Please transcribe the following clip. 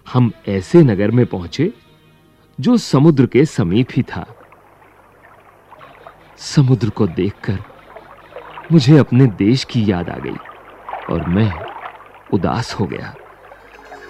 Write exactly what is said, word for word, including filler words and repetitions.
हम ऐसे नगर में पहुंचे जो समुद्र के समीप ही था। समुद्र को देखकर मुझे अपने देश की याद आ गई और मैं उदास हो गया।